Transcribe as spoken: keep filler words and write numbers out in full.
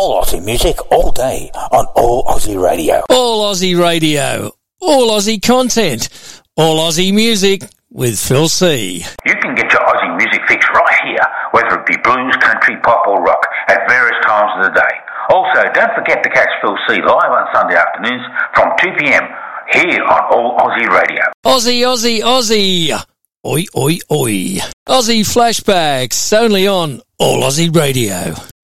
All Aussie music, all day, on All Aussie Radio. All Aussie Radio. All Aussie content. All Aussie music with Phil C. You can get your Aussie music fix right here, whether it be blues, country, pop or rock, at various times of the day. Also, don't forget to catch Phil C live on Sunday afternoons from two p.m. here on All Aussie Radio. Aussie, Aussie, Aussie. Oi, oi, oi. Aussie flashbacks, only on All Aussie Radio.